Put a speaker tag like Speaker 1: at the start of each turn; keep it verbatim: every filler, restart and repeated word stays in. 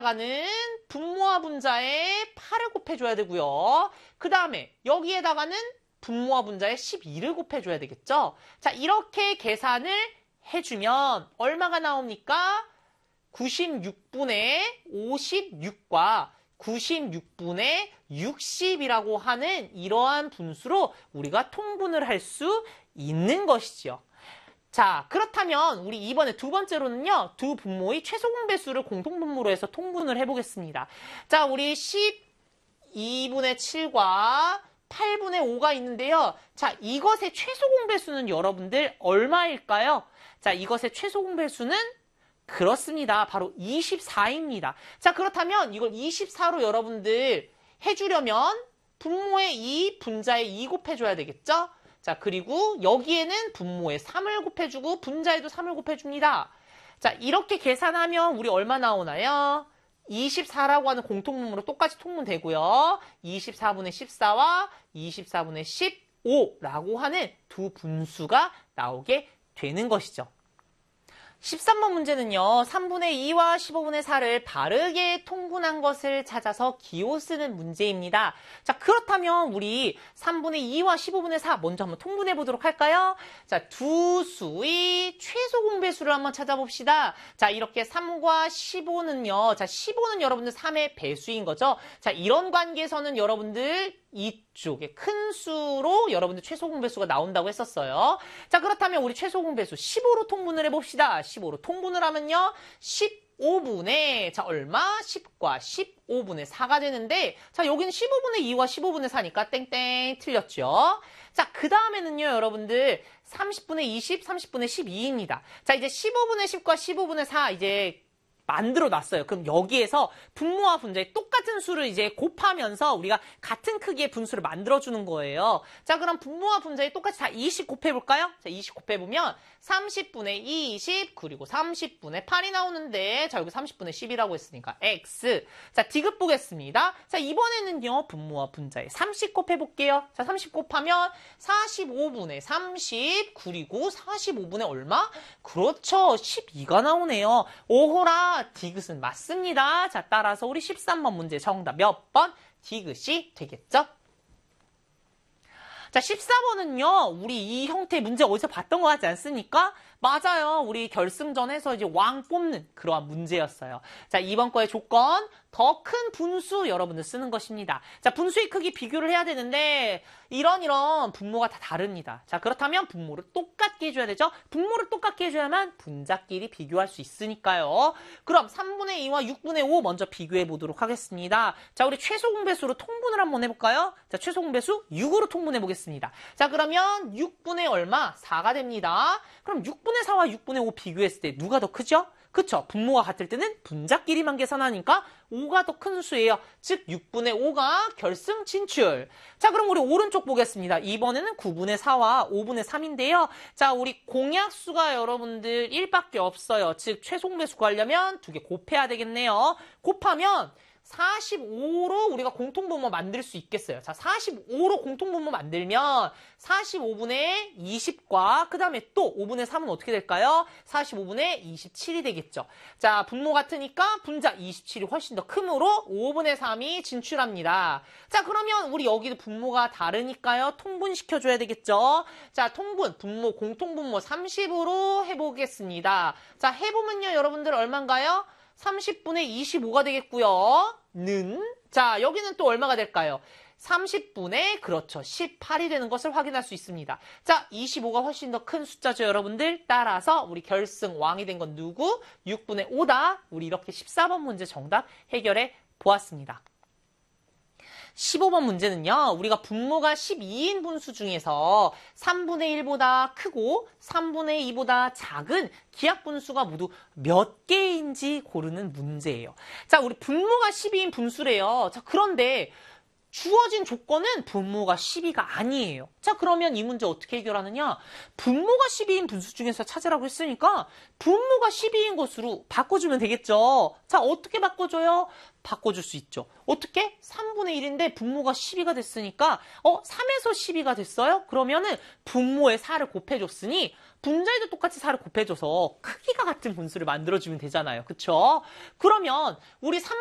Speaker 1: 여기에다가는 분모와 분자에 팔을 곱해줘야 되고요. 그 다음에 여기에다가는 분모와 분자에 십이를 곱해줘야 되겠죠? 자, 이렇게 계산을 해주면 얼마가 나옵니까? 구십육분의 오십육과 구십육분의 육십이라고 하는 이러한 분수로 우리가 통분을 할 수 있는 것이지요. 자, 그렇다면 우리 이번에 두 번째로는요, 두 분모의 최소 공배수를 공통분모로 해서 통분을 해보겠습니다. 자, 우리 십이분의 칠과 팔분의 오가 있는데요. 자, 이것의 최소 공배수는 여러분들 얼마일까요? 자, 이것의 최소 공배수는 그렇습니다. 바로 이십사입니다. 자, 그렇다면 이걸 이십사로 여러분들 해주려면 분모에 이, 분자에 이 곱해줘야 되겠죠? 자, 그리고 여기에는 분모에 삼을 곱해주고 분자에도 삼을 곱해줍니다. 자, 이렇게 계산하면 우리 얼마 나오나요? 이십사라고 하는 공통분모로 똑같이 통분되고요. 이십사분의 십사와 이십사분의 십오라고 하는 두 분수가 나오게 되는 것이죠. 십삼 번 문제는요. 삼분의 이와 십오분의 사를 바르게 통분한 것을 찾아서 기호 쓰는 문제입니다. 자, 그렇다면 우리 삼분의 이와 십오분의 사 먼저 한번 통분해 보도록 할까요? 자, 두 수의 최소 공배수를 한번 찾아봅시다. 자, 이렇게 삼과 십오는요. 자, 십오는 여러분들 삼의 배수인 거죠. 자, 이런 관계에서는 여러분들 이쪽에 큰 수로 여러분들 최소 공배수가 나온다고 했었어요. 자, 그렇다면 우리 최소 공배수 십오로 통분을 해봅시다. 십오로 통분을 하면요. 십오분의 자 얼마? 십과 십오분의 사가 되는데 자, 여기는 십오분의 이와 십오분의 사니까 땡땡 틀렸죠. 자, 그 다음에는요, 여러분들 삼십분의 이십, 삼십분의 십이입니다. 자, 이제 십오분의 십과 십오분의 사 이제 만들어 놨어요. 그럼 여기에서 분모와 분자의 똑같은 수를 이제 곱하면서 우리가 같은 크기의 분수를 만들어주는 거예요. 자, 그럼 분모와 분자의 똑같이 다 이십 곱해볼까요? 자, 이십 곱해보면 삼십분의 이십 그리고 삼십분의 팔이 나오는데 자, 여기 삼십분의 십이라고 했으니까 X. 자, 디귿 보겠습니다. 자, 이번에는요, 분모와 분자의 삼십 곱해볼게요. 자, 삼십 곱하면 사십오분의 삼십 그리고 사십오분의 얼마? 그렇죠. 십이가 나오네요. 오호라. 디귿은 맞습니다. 자, 따라서 우리 십삼 번 문제 정답 몇 번? 디귿이 되겠죠? 자, 십사 번은요, 우리 이 형태의 문제 어디서 봤던 것 같지 않습니까? 맞아요. 우리 결승전에서 이제 왕 뽑는 그러한 문제였어요. 자, 이번 거의 조건, 더 큰 분수 여러분들 쓰는 것입니다. 자, 분수의 크기 비교를 해야 되는데 이런 이런 분모가 다 다릅니다. 자, 그렇다면 분모를 똑같게 해줘야 되죠? 분모를 똑같게 해줘야만 분자끼리 비교할 수 있으니까요. 그럼 삼분의 이와 육분의 오 먼저 비교해 보도록 하겠습니다. 자, 우리 최소 공배수로 통분을 한번 해볼까요? 자, 최소 공배수 육으로 통분해 보겠습니다. 자, 그러면 육분의 얼마? 사가 됩니다. 그럼 육분의 사와 육분의 오 비교했을 때 누가 더 크죠? 그쵸? 분모가 같을 때는 분자끼리만 계산하니까 오가 더 큰 수예요. 즉 육분의 오가 결승 진출. 자, 그럼 우리 오른쪽 보겠습니다. 이번에는 구분의 사와 오분의 삼인데요. 자, 우리 공약수가 여러분들 일밖에 없어요. 즉 최소 공배수 구하려면 두 개 곱해야 되겠네요. 곱하면 사십오로 우리가 공통분모 만들 수 있겠어요. 자, 사십오로 공통분모 만들면 사십오분의 이십과 그 다음에 또 오분의 삼은 어떻게 될까요? 사십오분의 이십칠이 되겠죠. 자, 분모 같으니까 분자 이십칠이 훨씬 더 크므로 오분의 삼이 진출합니다. 자, 그러면 우리 여기도 분모가 다르니까요. 통분시켜줘야 되겠죠. 자, 통분, 분모, 공통분모 삼십으로 해보겠습니다. 자, 해보면요. 여러분들 얼마인가요? 삼십분의 이십오가 되겠고요. 는, 자, 여기는 또 얼마가 될까요? 삼십분의, 그렇죠, 십팔이 되는 것을 확인할 수 있습니다. 자, 이십오가 훨씬 더 큰 숫자죠, 여러분들. 따라서 우리 결승 왕이 된 건 누구? 육분의 오다. 우리 이렇게 십사 번 문제 정답 해결해 보았습니다. 십오 번 문제는요. 우리가 분모가 십이인 분수 중에서 삼분의 일보다 크고 삼분의 이보다 작은 기하분수가 모두 몇 개인지 고르는 문제예요. 자, 우리 분모가 십이인 분수래요. 자, 그런데 주어진 조건은 분모가 십이가 아니에요. 자, 그러면 이 문제 어떻게 해결하느냐? 분모가 십이인 분수 중에서 찾으라고 했으니까 분모가 십이인 것으로 바꿔주면 되겠죠. 자, 어떻게 바꿔줘요? 바꿔줄 수 있죠. 어떻게? 삼분의 일인데 분모가 십이가 됐으니까 어 삼에서 십이가 됐어요? 그러면은 분모에 사를 곱해줬으니 분자에도 똑같이 사를 곱해줘서 크기가 같은 분수를 만들어주면 되잖아요. 그쵸? 그러면 우리 삼